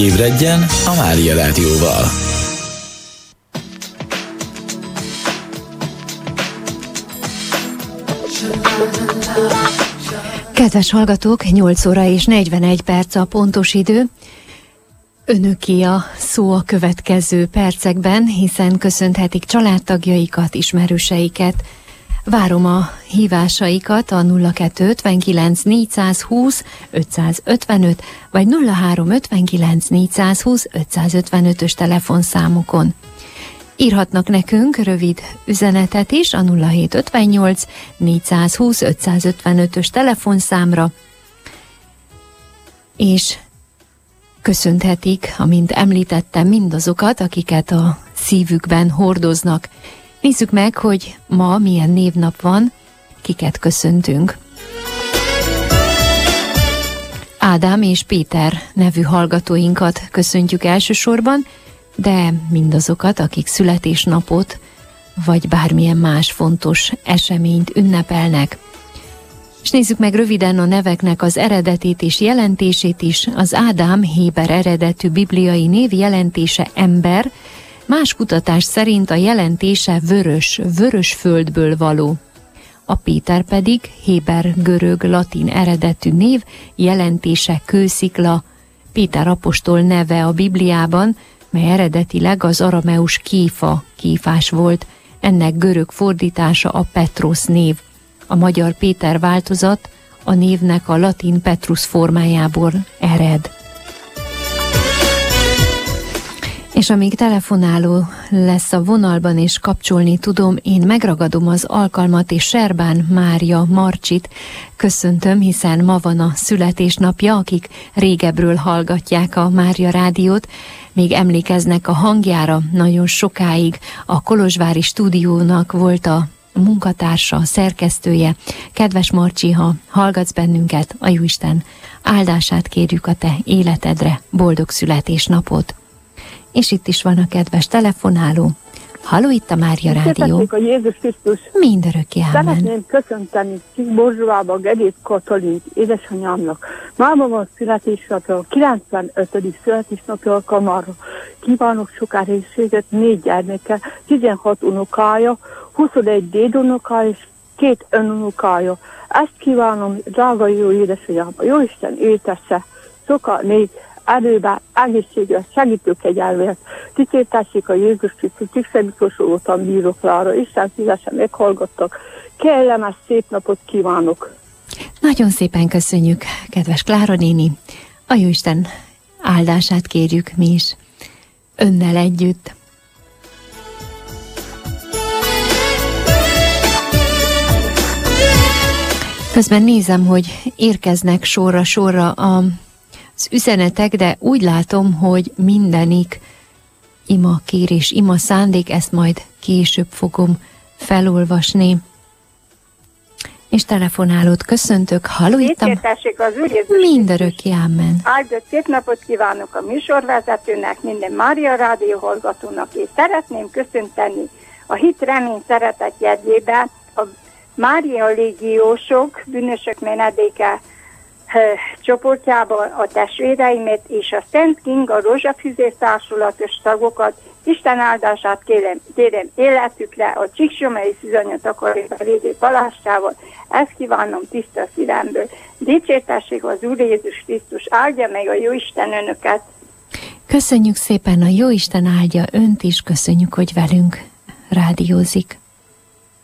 Ébredjen a Mária Rádióval. Kedves hallgatók, 8 óra és 41 perc a pontos idő. Önöké a szó a következő percekben, hiszen köszönhetik családtagjaikat, ismerőseiket. Várom a hívásaikat a 0259 420 555 vagy 0359 420 555-ös telefonszámokon. Írhatnak nekünk rövid üzenetet is a 0758 420 555-ös telefonszámra, és köszönhetik, amint említettem, mindazokat, akiket a szívükben hordoznak. Nézzük meg, hogy ma milyen névnap van, kiket köszöntünk. Ádám és Péter nevű hallgatóinkat köszöntjük elsősorban, de mindazokat, akik születésnapot vagy bármilyen más fontos eseményt ünnepelnek. És nézzük meg röviden a neveknek az eredetét és jelentését is. Az Ádám héber eredetű bibliai név jelentése ember, más kutatás szerint a jelentése vörös földből való. A Péter pedig héber, görög, latin eredetű név, jelentése kőszikla. Péter apostol neve a Bibliában, mely eredetileg az arameus kéfa, kéfás volt, ennek görög fordítása a Petrosz név. A magyar Péter változat a névnek a latin Petrus formájából ered. És amíg telefonáló lesz a vonalban és kapcsolni tudom, én megragadom az alkalmat, és Serbán Mária Marcsit köszöntöm, hiszen ma van a születésnapja, akik régebről hallgatják a Mária Rádiót, még emlékeznek a hangjára, nagyon sokáig a kolozsvári stúdiónak volt a munkatársa, a szerkesztője. Kedves Marcsi, ha hallgatsz bennünket, a Jóisten áldását kérjük a te életedre, boldog születésnapot. És itt is van a kedves telefonáló. Halló, itt a Mária Rádió. A Jézus Krisztus. Mindörökké, ámen. Szeretném köszönteni Kisborzsóvába Gedét Katalint, édesanyámnak. Máma van születésnapja, 95. születésnapja alkalmára. Kívánok sok egészséget, 4 gyermeke, 16 unokája, 21 dédunokája és 2 önunokája. Ezt kívánom, drága jó édesanyámba. Jóisten éltesse, sokkal még erőben, egészségre, segítő kegyelmért, dicsértessék a Jézus Krisztus, tisztelítősoroltan bírok rára, Isten szívesen meghallgattak. Kellemes, szép napot kívánok! Nagyon szépen köszönjük, kedves Klára néni. A Jóisten áldását kérjük mi is, önnel együtt. Közben nézem, hogy érkeznek sorra az üzenetek, de úgy látom, hogy mindenik ima kérés, ima szándék, ezt majd később fogom felolvasni. És telefonálót köszöntök. Halló, itt az Úr Jézus mindörökké, ámen. Áldott szép napot kívánok a műsorvezetőnek, minden Mária Rádió hallgatónak, és szeretném köszönteni a hit, remény, szeretet jegyében a Mária Légiósok, bűnösök menedéke csoportjában a testvéreimet és a Szent Kinga Rózsafüzér társulatos tagokat. Isten áldását kérem életükre a Csíksomai Szűzanya takarékban lévő palástával. Ezt kívánom tiszta szívemből. Dicsértessék az Úr Jézus Krisztus, áldja meg a Jóisten önöket. Köszönjük szépen, a Jóisten áldja önt is, köszönjük, hogy velünk rádiózik.